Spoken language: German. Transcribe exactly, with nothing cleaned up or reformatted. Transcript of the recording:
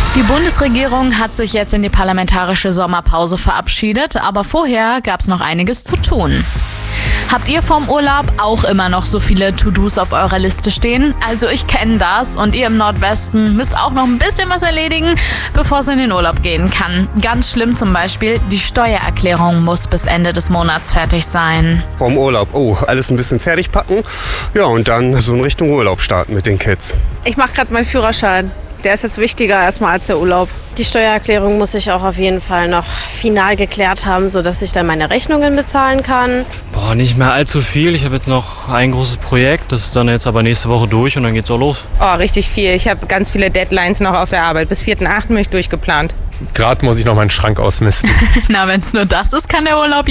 Die Bundesregierung hat sich jetzt in die parlamentarische Sommerpause verabschiedet, aber vorher gab es noch einiges zu tun. Habt ihr vom Urlaub auch immer noch so viele To-Dos auf eurer Liste stehen? Also ich kenne das und ihr im Nordwesten müsst auch noch ein bisschen was erledigen, bevor es in den Urlaub gehen kann. Ganz schlimm zum Beispiel, die Steuererklärung muss bis Ende des Monats fertig sein. Vorm Urlaub, oh, alles ein bisschen fertig packen, ja, und dann so in Richtung Urlaub starten mit den Kids. Ich mache gerade meinen Führerschein. Der ist jetzt wichtiger erstmal als der Urlaub. Die Steuererklärung muss ich auch auf jeden Fall noch final geklärt haben, sodass ich dann meine Rechnungen bezahlen kann. Boah, nicht mehr allzu viel. Ich habe jetzt noch ein großes Projekt, das ist dann jetzt aber nächste Woche durch und dann geht's auch los. Oh, richtig viel. Ich habe ganz viele Deadlines noch auf der Arbeit. Bis vierten achten bin ich durchgeplant. Gerade muss ich noch meinen Schrank ausmisten. Na, wenn es nur das ist, kann der Urlaub